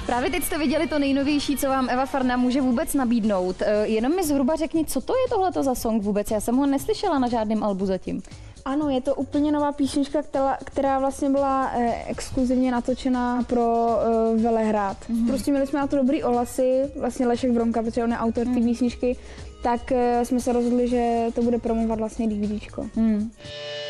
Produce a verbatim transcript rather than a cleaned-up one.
Právě teď jste viděli to nejnovější, co vám Eva Farna může vůbec nabídnout. Jenom mi zhruba řekni, co to je tohleto za song vůbec? Já jsem ho neslyšela na žádném albu zatím. Ano, je to úplně nová písnička, která, která vlastně byla eh, exkluzivně natočena pro eh, Velehrad. Mm-hmm. Prostě měli jsme na to dobrý ohlasy, vlastně Lešek Vromka, protože on je autor té mm. písničky, tak eh, jsme se rozhodli, že to bude promovat vlastně DVDčko. Mm.